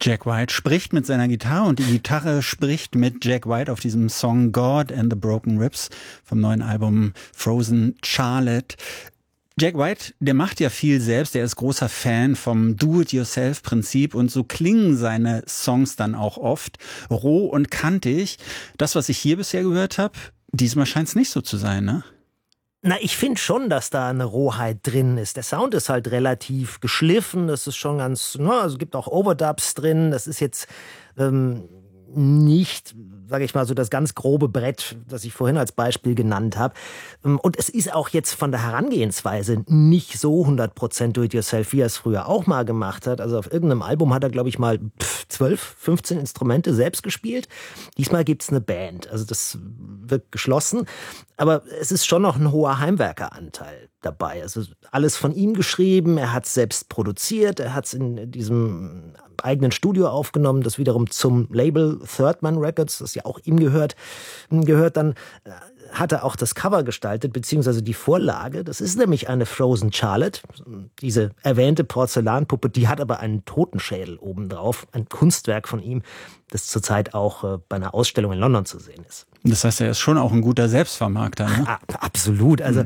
Jack White spricht mit seiner Gitarre und die Gitarre spricht mit Jack White auf diesem Song God and the Broken Ribs vom neuen Album Frozen Charlotte. Jack White, der macht ja viel selbst, der ist großer Fan vom Do-it-yourself-Prinzip und so klingen seine Songs dann auch oft roh und kantig. Das, was ich hier bisher gehört habe, diesmal scheint es nicht so zu sein, ne? Na, ich finde schon, dass da eine Rohheit drin ist. Der Sound ist halt relativ geschliffen, das ist schon ganz, also es gibt auch Overdubs drin, das ist jetzt nicht, sage ich mal, so das ganz grobe Brett, das ich vorhin als Beispiel genannt habe. Und es ist auch jetzt von der Herangehensweise nicht so 100% do-it-yourself, wie er es früher auch mal gemacht hat. Also auf irgendeinem Album hat er, glaube ich, mal 12, 15 Instrumente selbst gespielt. Diesmal gibt's eine Band, also das wird geschlossen. Aber es ist schon noch ein hoher Heimwerkeranteil dabei. Also alles von ihm geschrieben, er hat es selbst produziert, er hat es in diesem eigenen Studio aufgenommen, das wiederum zum Label Third Man Records, das ja auch ihm gehört. Dann hat er auch das Cover gestaltet, beziehungsweise die Vorlage. Das ist nämlich eine Frozen Charlotte, diese erwähnte Porzellanpuppe, die hat aber einen Totenschädel obendrauf, ein Kunstwerk von ihm, das zurzeit auch bei einer Ausstellung in London zu sehen ist. Das heißt, er ist schon auch ein guter Selbstvermarkter, ne? Absolut. Also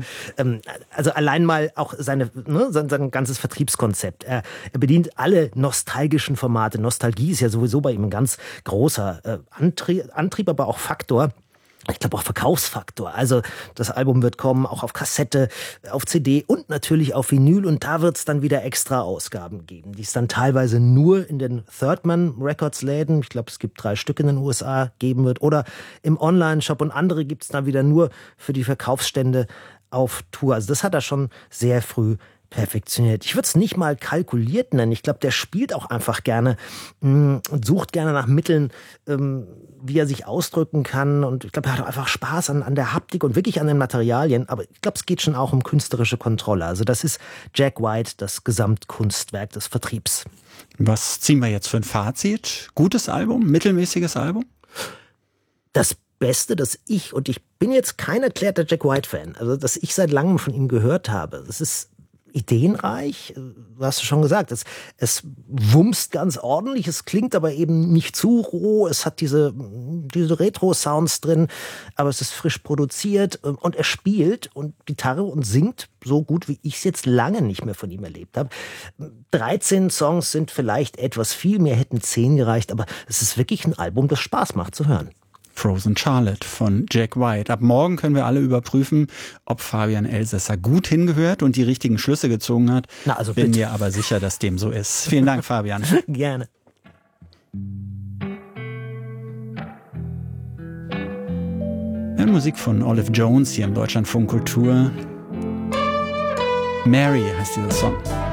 allein mal auch sein ganzes Vertriebskonzept. Er bedient alle nostalgischen Formate. Nostalgie ist ja sowieso bei ihm ein ganz großer Antrieb, aber auch Faktor. Ich glaube auch Verkaufsfaktor. Also das Album wird kommen, auch auf Kassette, auf CD und natürlich auf Vinyl. Und da wird es dann wieder extra Ausgaben geben, die es dann teilweise nur in den Third Man Records Läden, ich glaube es gibt 3 Stück in den USA, geben wird. Oder im Online-Shop und andere gibt es dann wieder nur für die Verkaufsstände auf Tour. Also das hat er schon sehr früh perfektioniert. Ich würde es nicht mal kalkuliert nennen. Ich glaube, der spielt auch einfach gerne und sucht gerne nach Mitteln, wie er sich ausdrücken kann. Und ich glaube, er hat auch einfach Spaß an der Haptik und wirklich an den Materialien. Aber ich glaube, es geht schon auch um künstlerische Kontrolle. Also das ist Jack White, das Gesamtkunstwerk des Vertriebs. Was ziehen wir jetzt für ein Fazit? Gutes Album? Mittelmäßiges Album? Das Beste, ich bin jetzt kein erklärter Jack White-Fan, also dass ich seit langem von ihm gehört habe. Das ist ideenreich, du hast es schon gesagt, es wumst ganz ordentlich, es klingt aber eben nicht zu roh, es hat diese Retro-Sounds drin, aber es ist frisch produziert und er spielt und Gitarre und singt so gut, wie ich es jetzt lange nicht mehr von ihm erlebt habe. 13 Songs sind vielleicht etwas viel, mir hätten 10 gereicht, aber es ist wirklich ein Album, das Spaß macht zu hören. Frozen Charlotte von Jack White. Ab morgen können wir alle überprüfen, ob Fabian Elsässer gut hingehört und die richtigen Schlüsse gezogen hat. Bin mir aber sicher, dass dem so ist. Vielen Dank, Fabian. Gerne. Musik von Olive Jones hier im Deutschlandfunk Kultur. Mary heißt dieser Song.